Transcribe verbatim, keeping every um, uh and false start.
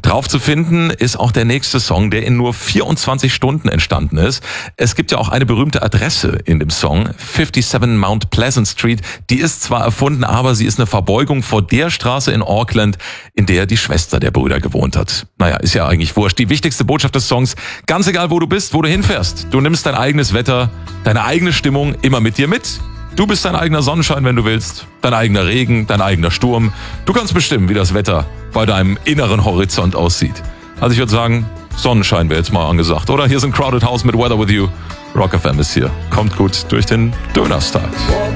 Drauf zu finden ist auch der nächste Song, der in nur vierundzwanzig Stunden entstanden ist. Es gibt ja auch eine berühmte Adresse in dem Song, siebenundfünfzig Mount Pleasant Street. Die ist zwar erfunden, aber sie ist eine Verbeugung vor der Straße in Auckland, in der die Schwester der Brüder gewohnt hat. Naja, ist ja eigentlich wurscht. Die wichtigste Botschaft des Songs, ganz egal wo du bist, wo du hinfährst. Du nimmst dein eigenes Wetter, deine eigene Stimmung immer mit dir mit. Du bist dein eigener Sonnenschein, wenn du willst, dein eigener Regen, dein eigener Sturm. Du kannst bestimmen, wie das Wetter bei deinem inneren Horizont aussieht. Also ich würde sagen, Sonnenschein wäre jetzt mal angesagt, oder? Hier sind Crowded House mit Weather With You. Rock F M ist hier. Kommt gut durch den Donnerstag.